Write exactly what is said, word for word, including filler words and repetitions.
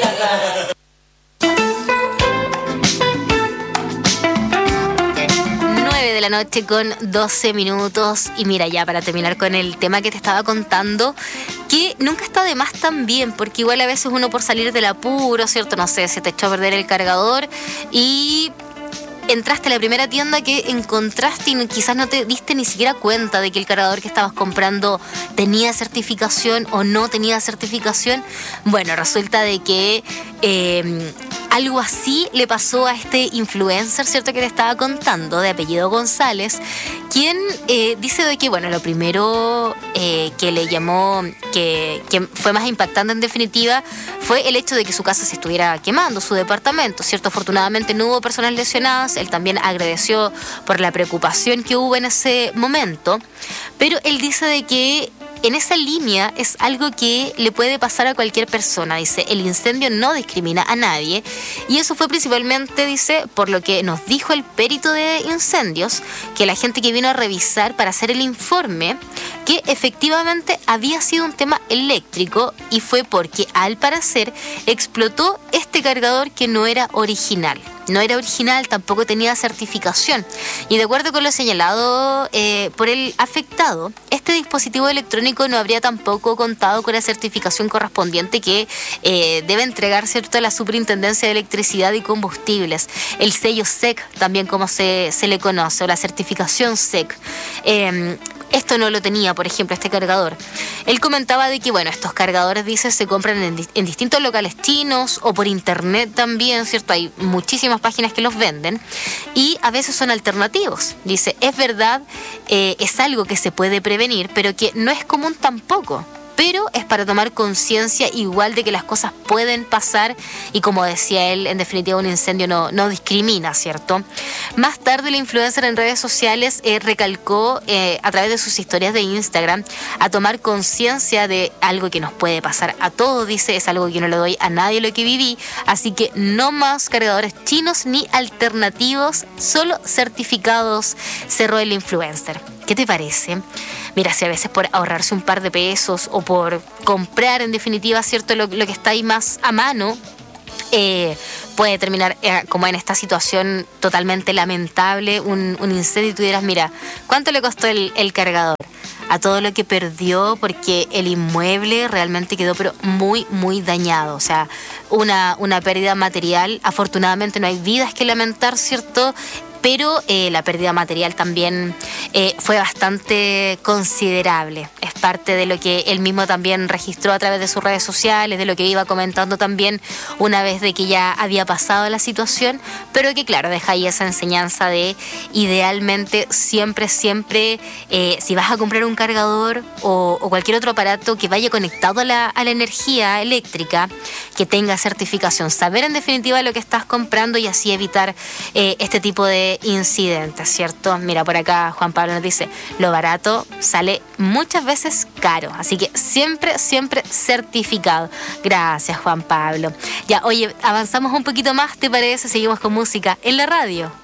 nueve de la noche con doce minutos. Y mira, ya para terminar con el tema que te estaba contando, que nunca está de más también, porque igual a veces uno por salir del apuro, ¿cierto? No sé, se te echó a perder el cargador y entraste a la primera tienda que encontraste y quizás no te diste ni siquiera cuenta de que el cargador que estabas comprando tenía certificación o no tenía certificación. Bueno, resulta de que eh, algo así le pasó a este influencer, ¿cierto? Que te estaba contando, de apellido González, quien eh, dice de que, bueno, lo primero eh, que le llamó, que, que fue más impactante en definitiva, fue el hecho de que su casa se estuviera quemando, su departamento, ¿cierto? Afortunadamente no hubo personas lesionadas. Él también agradeció por la preocupación que hubo en ese momento, pero él dice de que en esa línea es algo que le puede pasar a cualquier persona. Dice, el incendio no discrimina a nadie, y eso fue principalmente, dice, por lo que nos dijo el perito de incendios, que la gente que vino a revisar para hacer el informe, que efectivamente había sido un tema eléctrico, y fue porque al parecer explotó este cargador que no era original. No era original, tampoco tenía certificación. Y de acuerdo con lo señalado eh, por el afectado, este dispositivo electrónico no habría tampoco contado con la certificación correspondiente que eh, debe entregar, ¿cierto?, la Superintendencia de Electricidad y Combustibles, el sello S E C, también como se, se le conoce, o la certificación S E C. Eh, Esto no lo tenía, por ejemplo, este cargador. Él comentaba de que, bueno, estos cargadores, dice, se compran en, en distintos locales chinos o por internet también, ¿cierto? Hay muchísimas páginas que los venden y a veces son alternativos. Dice, es verdad, eh, es algo que se puede prevenir, pero que no es común tampoco. Pero es para tomar conciencia igual de que las cosas pueden pasar y, como decía él, en definitiva un incendio no, no discrimina, ¿cierto? Más tarde el influencer en redes sociales eh, recalcó eh, a través de sus historias de Instagram a tomar conciencia de algo que nos puede pasar a todos. Dice, es algo que no le doy a nadie lo que viví, así que no más cargadores chinos ni alternativos, solo certificados, cerró el influencer. ¿Qué te parece? Mira, si a veces por ahorrarse un par de pesos o por comprar en definitiva, ¿cierto?, lo, lo que está ahí más a mano, eh, puede terminar eh, como en esta situación totalmente lamentable, un, un incendio, y tú dirás, mira, ¿cuánto le costó el, el cargador? A todo lo que perdió, porque el inmueble realmente quedó pero muy, muy dañado. O sea, una, una pérdida material. Afortunadamente no hay vidas que lamentar, ¿cierto?, pero eh, la pérdida material también eh, fue bastante considerable. Es parte de lo que él mismo también registró a través de sus redes sociales, de lo que iba comentando también una vez de que ya había pasado la situación, pero que claro, deja ahí esa enseñanza de idealmente siempre, siempre, eh, si vas a comprar un cargador o, o cualquier otro aparato que vaya conectado a la, a la energía eléctrica, que tenga certificación, saber en definitiva lo que estás comprando y así evitar eh, este tipo de incidentes, ¿cierto? Mira, por acá Juan Pablo nos dice, lo barato sale muchas veces caro, así que siempre, siempre certificado. Gracias, Juan Pablo. Ya, oye, avanzamos un poquito más, ¿te parece? Seguimos con música en la radio.